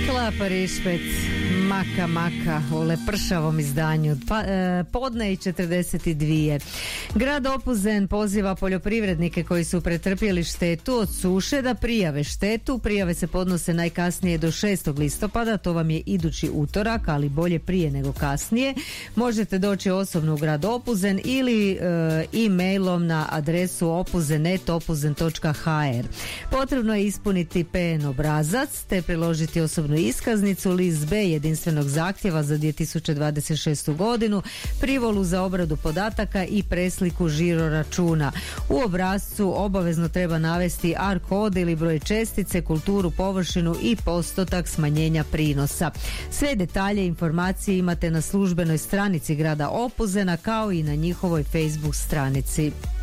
Klapa Rišpec, maka u lepršavom izdanju, podne i 42. Grad Opuzen poziva poljoprivrednike koji su pretrpjeli štetu od suše da prijave štetu. Prijave se podnose najkasnije do 6. listopada, to vam je idući utorak, ali bolje prije nego kasnije. Možete doći osobno u grad Opuzen ili e-mailom na adresu opuzen.opuzen.hr. Potrebno je ispuniti PN obrazac te priložiti osobnu iskaznicu, list B jedinstvenog zahtjeva za 2026. godinu, privolu za obradu podataka i presliku žiro računa. U obrascu obavezno treba navesti AR kod ili broj čestice, kulturu, površinu i postotak smanjenja prinosa. Sve detalje i informacije imate na službenoj stranici grada Opuzena kao i na njihovoj Facebook stranici.